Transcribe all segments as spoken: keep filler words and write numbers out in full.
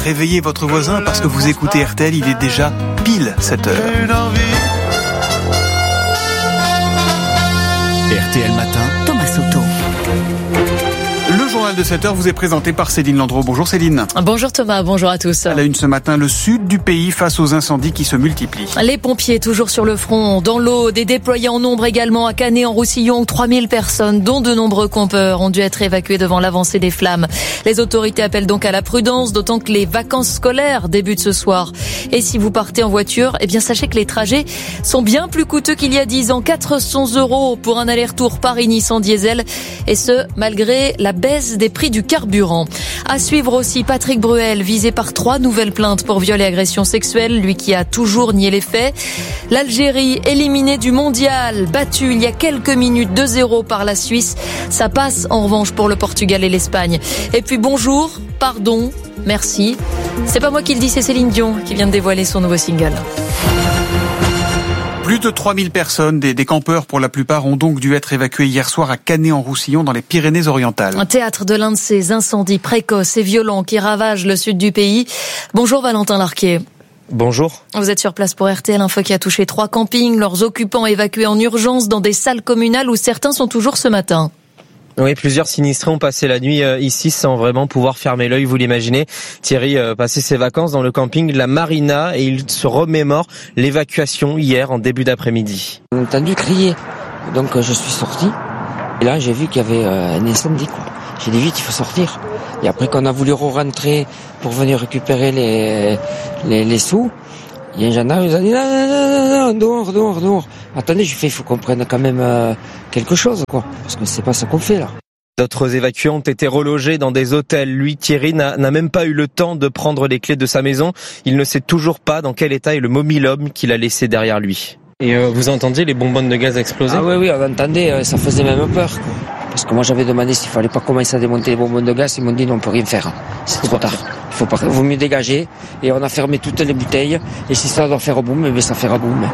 réveillez votre voisin parce que vous écoutez R T L, il est déjà pile sept heures. R T L Matin, Thomas Soto. Le journal de sept heures vous est présenté par Céline Landreau. Bonjour Céline. Bonjour Thomas, bonjour à tous. À la une ce matin, le sud du pays face aux incendies qui se multiplient. Les pompiers toujours sur le front, dans l'eau, des déployés en nombre également à Canet-en-Roussillon où trois mille personnes, dont de nombreux campeurs, ont dû être évacuées devant l'avancée des flammes. Les autorités appellent donc à la prudence, d'autant que les vacances scolaires débutent ce soir. Et si vous partez en voiture, eh bien sachez que les trajets sont bien plus coûteux qu'il y a dix ans. quatre cents euros pour un aller-retour Paris-Nice en diesel. Et ce, malgré la baisse des prix du carburant. À suivre aussi Patrick Bruel, visé par trois nouvelles plaintes pour viol et agression sexuelle, lui qui a toujours nié les faits. L'Algérie, éliminée du mondial, battue il y a quelques minutes deux zéro par la Suisse. Ça passe en revanche pour le Portugal et l'Espagne. Et puis bonjour, pardon, merci. C'est pas moi qui le dis, c'est Céline Dion qui vient de dévoiler son nouveau single. Plus de trois mille personnes, des, des campeurs pour la plupart, ont donc dû être évacués hier soir à Canet-en-Roussillon dans les Pyrénées-Orientales. Un théâtre de l'un de ces incendies précoces et violents qui ravagent le sud du pays. Bonjour Valentin Larquier. Bonjour. Vous êtes sur place pour R T L, un feu qui a touché trois campings, leurs occupants évacués en urgence dans des salles communales où certains sont toujours ce matin. Oui, plusieurs sinistrés ont passé la nuit euh, ici sans vraiment pouvoir fermer l'œil, vous l'imaginez. Thierry euh, passait ses vacances dans le camping La Marina et il se remémore l'évacuation hier en début d'après-midi. On a entendu crier, donc euh, je suis sorti et là j'ai vu qu'il y avait euh, un incendie, quoi. J'ai dit vite, il faut sortir. Et après qu'on a voulu re-rentrer pour venir récupérer les, les, les sous, il y a un gendarme qui a dit non, non, non, non, dehors, dehors, dehors. Attendez, je fais, il faut qu'on prenne quand même euh, quelque chose, quoi. Parce que c'est pas ça qu'on fait, là. D'autres évacués ont été relogés dans des hôtels. Lui, Thierry, n'a, n'a même pas eu le temps de prendre les clés de sa maison. Il ne sait toujours pas dans quel état est le mobil-homme qu'il a laissé derrière lui. Et euh, vous entendiez les bonbonnes de gaz exploser ? Ah oui, oui, on entendait, euh, ça faisait même peur, quoi. Parce que moi j'avais demandé s'il fallait pas commencer à démonter les bonbonnes de gaz, ils m'ont dit non, on peut rien faire. C'est trop tard. Il faut pas, vaut mieux dégager. Et on a fermé toutes les bouteilles. Et si ça doit faire boum, mais ça fera boum.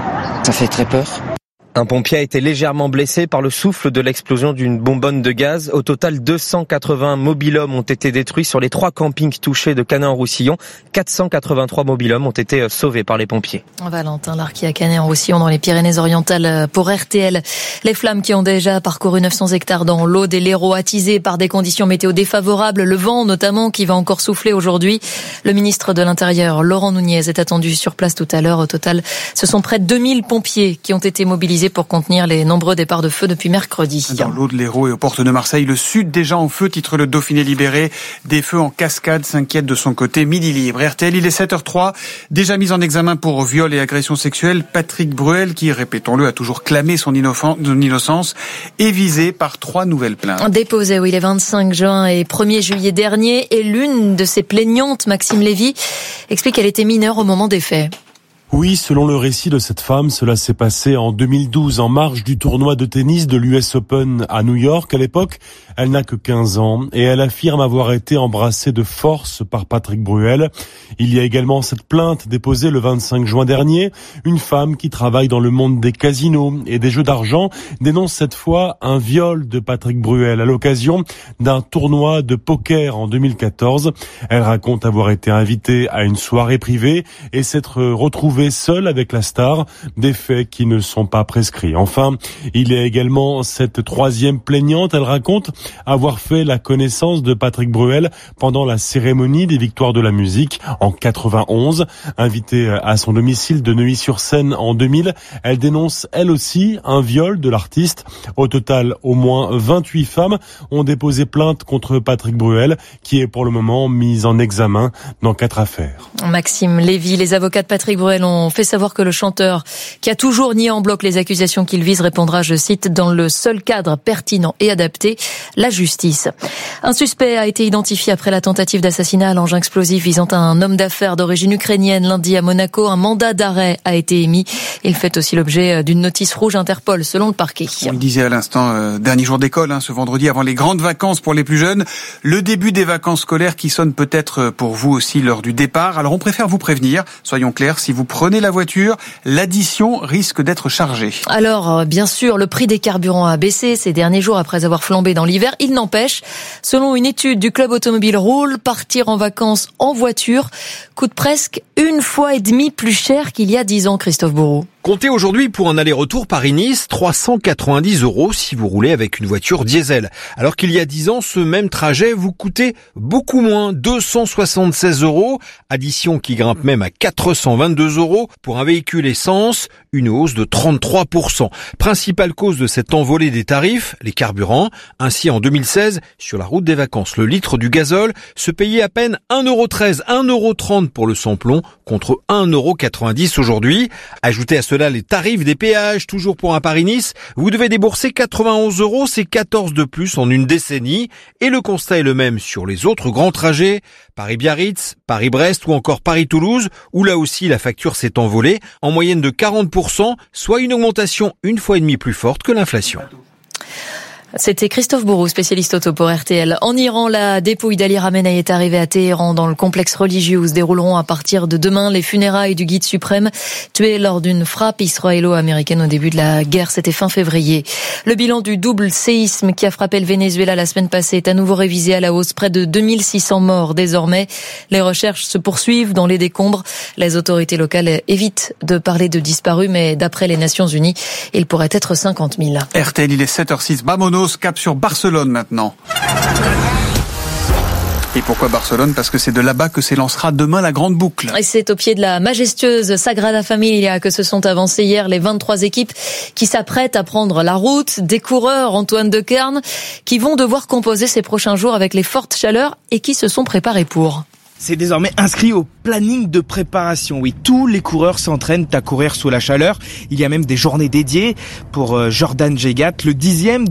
Ça fait très peur. Un pompier a été légèrement blessé par le souffle de l'explosion d'une bonbonne de gaz. Au total, deux cent quatre-vingts mobil-hommes ont été détruits sur les trois campings touchés de Canet-en-Roussillon. quatre cent quatre-vingt-trois mobil-hommes ont été sauvés par les pompiers. Valentin Larquier à Canet-en-Roussillon dans les Pyrénées-Orientales pour R T L. Les flammes qui ont déjà parcouru neuf cents hectares dans l'Aude et l'Hérault, attisées par des conditions météo défavorables, le vent notamment qui va encore souffler aujourd'hui. Le ministre de l'Intérieur, Laurent Nunez, est attendu sur place tout à l'heure. Au total, ce sont près de deux mille pompiers qui ont été mobilisés pour contenir les nombreux départs de feu depuis mercredi. Dans l'Aude, l'Hérault et aux portes de Marseille, le sud déjà en feu, titre le Dauphiné libéré. Des feux en cascade, s'inquiète de son côté Midi Libre. R T L, il est sept heures zéro trois, déjà mis en examen pour viol et agression sexuelle. Patrick Bruel, qui, répétons-le, a toujours clamé son innocence, est visé par trois nouvelles plaintes. Déposées, oui, les vingt-cinq juin et premier juillet dernier, et l'une de ses plaignantes, Maxime Lévy, explique qu'elle était mineure au moment des faits. Oui, selon le récit de cette femme, cela s'est passé en deux mille douze, en marge du tournoi de tennis de l'U S Open à New York. À l'époque, elle n'a que quinze ans et elle affirme avoir été embrassée de force par Patrick Bruel. Il y a également cette plainte déposée le vingt-cinq juin dernier. Une femme qui travaille dans le monde des casinos et des jeux d'argent dénonce cette fois un viol de Patrick Bruel à l'occasion d'un tournoi de poker en deux mille quatorze. Elle raconte avoir été invitée à une soirée privée et s'être retrouvée seule avec la star, des faits qui ne sont pas prescrits. Enfin, il y a également cette troisième plaignante. Elle raconte avoir fait la connaissance de Patrick Bruel pendant la cérémonie des Victoires de la musique en quatre-vingt-onze. Invitée à son domicile de Neuilly-sur-Seine en deux mille, elle dénonce elle aussi un viol de l'artiste. Au total, au moins vingt-huit femmes ont déposé plainte contre Patrick Bruel, qui est pour le moment mis en examen dans quatre affaires. Maxime Lévy, les avocats de Patrick Bruel ont fait savoir que le chanteur, qui a toujours nié en bloc les accusations qu'il vise, répondra, je cite, dans le seul cadre pertinent et adapté, la justice. Un suspect a été identifié après la tentative d'assassinat à l'engin explosif visant un homme d'affaires d'origine ukrainienne lundi à Monaco. Un mandat d'arrêt a été émis. Il fait aussi l'objet d'une notice rouge Interpol, selon le parquet. On le disait à l'instant, euh, dernier jour d'école, hein, ce vendredi avant les grandes vacances pour les plus jeunes. Le début des vacances scolaires qui sonne peut-être pour vous aussi l'heure du départ. Alors on préfère vous prévenir, soyons clairs, si vous prenez prenez la voiture, l'addition risque d'être chargée. Alors, bien sûr, le prix des carburants a baissé ces derniers jours après avoir flambé dans l'hiver. Il n'empêche, selon une étude du club automobile Roule, partir en vacances en voiture coûte presque une fois et demie plus cher qu'il y a dix ans, Christophe Bourreau. Comptez aujourd'hui pour un aller-retour Paris-Nice trois cent quatre-vingt-dix euros si vous roulez avec une voiture diesel. Alors qu'il y a dix ans, ce même trajet vous coûtait beaucoup moins, deux cent soixante-seize euros. Addition qui grimpe même à quatre cent vingt-deux euros pour un véhicule essence, une hausse de trente-trois pour cent. Principale cause de cette envolée des tarifs, les carburants. Ainsi, en deux mille seize, sur la route des vacances, le litre du gazole se payait à peine un euro treize, un euro trente pour le sans-plomb contre un euro quatre-vingt-dix aujourd'hui. Ajoutez à cela les tarifs des péages, toujours pour un Paris-Nice, vous devez débourser quatre-vingt-onze euros, c'est quatorze de plus en une décennie. Et le constat est le même sur les autres grands trajets, Paris-Biarritz, Paris-Brest ou encore Paris-Toulouse, où là aussi la facture s'est envolée, en moyenne de quarante pour cent, soit une augmentation une fois et demie plus forte que l'inflation. C'était Christophe Bourreau, spécialiste auto pour R T L. En Iran, la dépouille d'Ali Khamenei est arrivée à Téhéran dans le complexe religieux où se dérouleront à partir de demain les funérailles du guide suprême tué lors d'une frappe israélo-américaine au début de la guerre. C'était fin février. Le bilan du double séisme qui a frappé le Venezuela la semaine passée est à nouveau révisé à la hausse. Près de deux mille six cents morts désormais. Les recherches se poursuivent dans les décombres. Les autorités locales évitent de parler de disparus, mais d'après les Nations Unies, il pourrait être cinquante mille. R T L, il est sept heures six. Vamonos. Cap sur Barcelone maintenant. Et pourquoi Barcelone ? Parce que c'est de là-bas que s'élancera demain la grande boucle. Et c'est au pied de la majestueuse Sagrada Familia que se sont avancées hier les vingt-trois équipes qui s'apprêtent à prendre la route. Des coureurs, Antoine Decaerne, qui vont devoir composer ces prochains jours avec les fortes chaleurs et qui se sont préparés pour. C'est désormais inscrit au planning de préparation. Oui, tous les coureurs s'entraînent à courir sous la chaleur. Il y a même des journées dédiées pour Jordan Jegat, le dixième